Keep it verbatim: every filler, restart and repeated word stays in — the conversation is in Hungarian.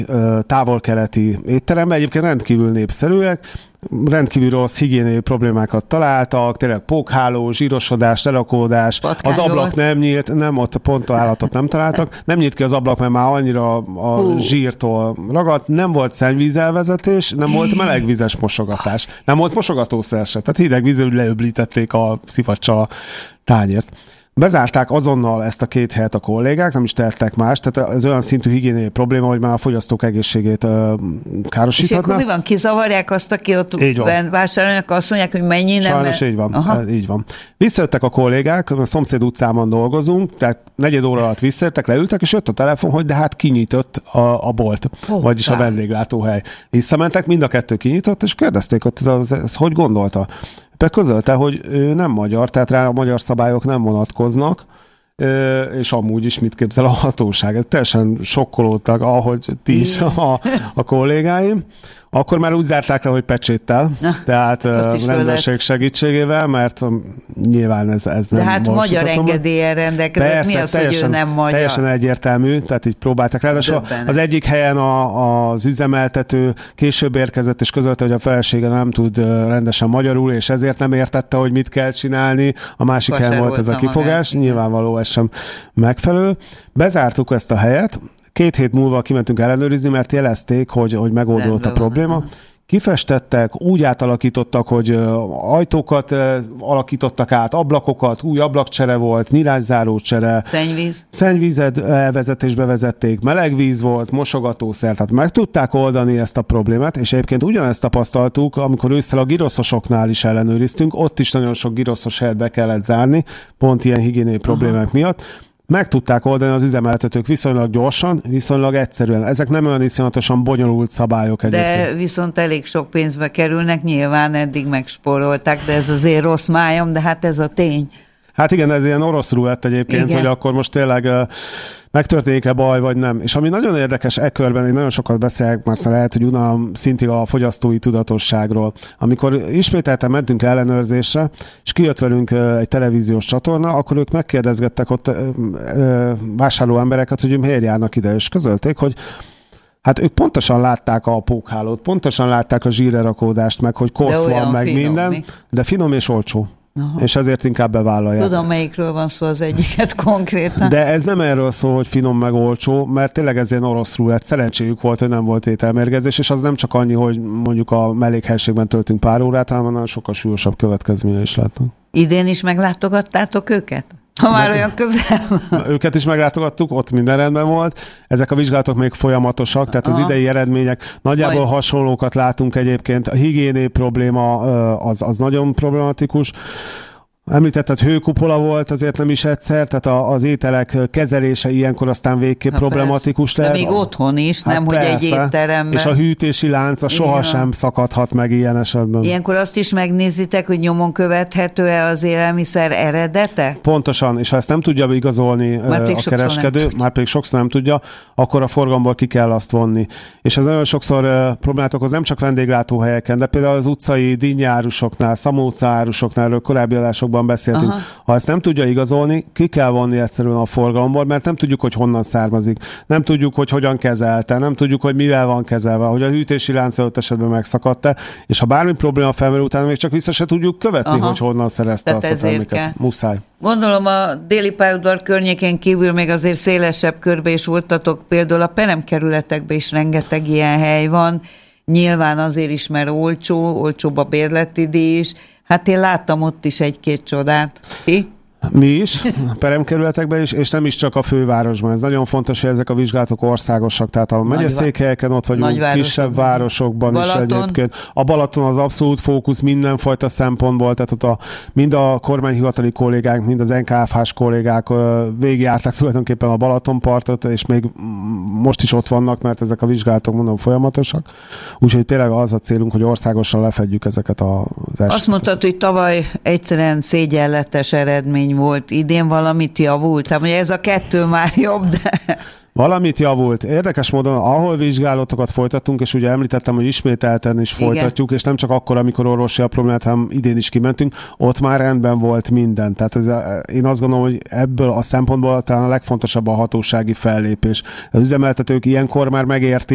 távol-keleti étteremben, egyébként rendkívül népszerűek, rendkívül rossz higiéniai problémákat találtak, tényleg pókháló, zsírosodás, lerakódás, az ablak nem nyílt, nem, ott pont állatot nem találtak, nem nyílt ki az ablak, mert már annyira a uh. zsírtól ragadt, nem volt szennyvízelvezetés, nem volt melegvizes mosogatás, nem volt mosogatószer se, tehát hideg vízzel leöblítették a szivacsal a tányért. Bezárták azonnal ezt a két helyet a kollégák, nem is tehettek más, tehát ez olyan szintű higiéniai probléma, hogy már a fogyasztók egészségét uh, károsíthatnak. És akkor mi van, kizavarják azt, aki ott vásárolnak, azt mondják, hogy mennyi nem? Sajnos így van, Aha. így van. Visszajöttek a kollégák, a szomszéd utcában dolgozunk, tehát negyed óra alatt visszajöttek, leültek, és jött a telefon, hogy de hát kinyitott a, a bolt, oh, vagyis tá. a vendéglátóhely. Visszamentek, mind a kettő kinyitott, és kérdezték, hogy ez, ez hogy gondolta. Közölte, hogy ő nem magyar, tehát rá a magyar szabályok nem vonatkoznak, és amúgy is mit képzel a hatóság. Ez teljesen sokkolódtak, ahogy ti is a, a kollégáim. Akkor már úgy zárták le, hogy pecséttel, Na, tehát rendőrség segítségével, mert nyilván ez, ez nem De hát magyar engedéllyel rendelkezett, mi az, hogy ő nem magyar? Teljesen egyértelmű, tehát így próbáltak rá. Az egyik helyen a, az üzemeltető később érkezett, és közölte, hogy a felesége nem tud rendesen magyarul, és ezért nem értette, hogy mit kell csinálni. A másik helyen volt ez a kifogás, magán. Nyilvánvaló ez sem megfelelő. Bezártuk ezt a helyet, két hét múlva kimentünk ellenőrizni, mert jelezték, hogy, hogy megoldódott a probléma. Kifestettek, úgy átalakítottak, hogy ajtókat alakítottak át, ablakokat, új ablakcsere volt, nyilászárócsere. Szennyvíz. Szennyvízet elvezetésbe vezették, melegvíz volt, mosogatószer, tehát meg tudták oldani ezt a problémát, és egyébként ugyanezt tapasztaltuk, amikor ősszel a giroszosoknál is ellenőriztünk, ott is nagyon sok giroszos helyet be kellett zárni, pont ilyen higiéniai problémák Aha. miatt. Meg tudták oldani az üzemeltetők viszonylag gyorsan, viszonylag egyszerűen. Ezek nem olyan iszonyatosan bonyolult szabályok egyébként. De viszont elég sok pénzbe kerülnek, nyilván eddig megspórolták, de ez azért rossz májam, de hát ez a tény. Hát igen, ez ilyen orosz rulett egyébként, igen. hogy akkor most tényleg uh, megtörténik-e baj, vagy nem. És ami nagyon érdekes e körben, én nagyon sokat beszélek, már lehet, hogy unalom szintig a fogyasztói tudatosságról. Amikor ismételten mentünk ellenőrzésre, és kijött velünk uh, egy televíziós csatorna, akkor ők megkérdezgettek ott uh, uh, vásárló embereket, hogy miért járnak ide, és közölték, hogy hát ők pontosan látták a pókhálót, pontosan látták a zsírerakódást, meg hogy kosz van, meg finom, minden, mi? De finom és olcsó. Aha. És ezért inkább bevállalják. Tudom, melyikről van szó az egyiket konkrétan. De ez nem erről szól, hogy finom meg olcsó, mert tényleg ez ilyen orosz rulett. Szerencséjük volt, hogy nem volt ételmérgezés, és az nem csak annyi, hogy mondjuk a mellékhelységben töltünk pár órát, hanem nagyon sokkal súlyosabb következménye is látnak. Idén is meglátogattátok őket? Ha már olyan közel van. Őket is meglátogattuk, ott minden rendben volt. Ezek a vizsgálatok még folyamatosak, tehát Aha. az idei eredmények nagyjából Majd. hasonlókat látunk egyébként. A higiéniai probléma az, az nagyon problematikus. Említetted, hőkupola volt, azért nem is egyszer, tehát az ételek kezelése ilyenkor aztán végképp ha problematikus persze. lehet. De még otthon is, hát nem, persze. hogy egy étteremben. És a hűtési lánca sohasem szakadhat meg ilyen esetben. Ilyenkor azt is megnézitek, hogy nyomon követhető-e az élelmiszer eredete? Pontosan, és ha ezt nem tudja igazolni a kereskedő, már pedig sokszor nem tudja, akkor a forgalomból ki kell azt vonni. És ez nagyon sokszor uh, problémát okoz nem csak vendéglátóhelyeken, de például az utcai dinnyárusoknál, szamócaárusoknál, erről korábbi adásokban beszéltünk. Aha. Ha ezt nem tudja igazolni, ki kell vonni egyszerűen a forgalomból, mert nem tudjuk, hogy honnan származik. Nem tudjuk, hogy hogyan kezelte, nem tudjuk, hogy mivel van kezelve, hogy a hűtési lánc ott esetben megszakadt-e, és ha bármi probléma felmerül, utána még csak vissza se tudjuk követni, Aha. hogy honnan szerezte Tehát azt a terméket. Kell. Muszáj. Gondolom a déli pályaudvar környékén kívül még azért szélesebb körbe is voltatok, például a peremkerületekben is rengeteg ilyen hely van. Nyilván azért is, mert olcsó, olcsóbb a bérleti díj is. Hát én láttam ott is egy-két csodát. Ti? Mi is, a peremkerületekben is, és nem is csak a fővárosban. Ez nagyon fontos, hogy ezek a vizsgálatok országosak, tehát a megyeszékhelyeken ott vagyunk, kisebb városokban Balaton. is egyébként. A Balaton az abszolút fókusz mindenfajta szempontból, tehát ott a, mind a kormányhivatali kollégák, mind az en ká ef hás kollégák végigjárták tulajdonképpen a Balatonpartot, és még most is ott vannak, mert ezek a vizsgálatok, mondom, folyamatosak. Úgyhogy tényleg az a célunk, hogy országosan lefedjük ezeket az eseteket. Azt mondtad, hogy tavaly egyszerűen szégyenletes eredmény volt, idén valamit javult? Tehát ez a kettő már jobb, de... Valamit javult. Érdekes módon, ahol vizsgálatokat folytattunk, és ugye említettem, hogy ismételten is folytatjuk, Igen. és nem csak akkor, amikor orvosi a problémát, hanem idén is kimentünk, ott már rendben volt minden. Tehát ez, én azt gondolom, hogy ebből a szempontból talán a legfontosabb a hatósági fellépés. Az üzemeltetők ilyenkor már megértik,